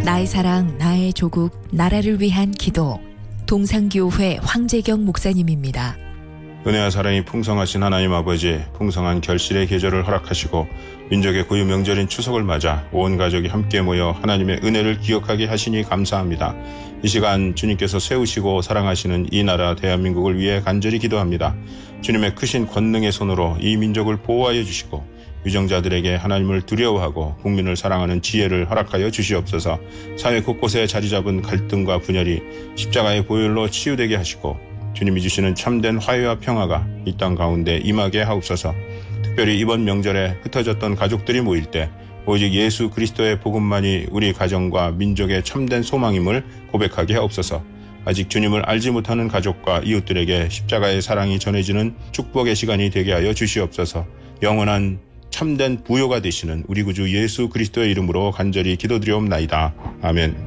나의 사랑, 나의 조국, 나라를 위한 기도. 동상교회 황재경 목사님입니다. 은혜와 사랑이 풍성하신 하나님 아버지, 풍성한 결실의 계절을 허락하시고 민족의 고유 명절인 추석을 맞아 온 가족이 함께 모여 하나님의 은혜를 기억하게 하시니 감사합니다. 이 시간 주님께서 세우시고 사랑하시는 이 나라 대한민국을 위해 간절히 기도합니다. 주님의 크신 권능의 손으로 이 민족을 보호하여 주시고 유정자들에게 하나님을 두려워하고 국민을 사랑하는 지혜를 허락하여 주시옵소서. 사회 곳곳에 자리 잡은 갈등과 분열이 십자가의 보혈로 치유되게 하시고 주님이 주시는 참된 화해와 평화가 이 땅 가운데 임하게 하옵소서. 특별히 이번 명절에 흩어졌던 가족들이 모일 때 오직 예수 그리스도의 복음만이 우리 가정과 민족의 참된 소망임을 고백하게 하옵소서. 아직 주님을 알지 못하는 가족과 이웃들에게 십자가의 사랑이 전해지는 축복의 시간이 되게 하여 주시옵소서. 영원한 참된 부요가 되시는 우리 구주 예수 그리스도의 이름으로 간절히 기도드리옵나이다. 아멘.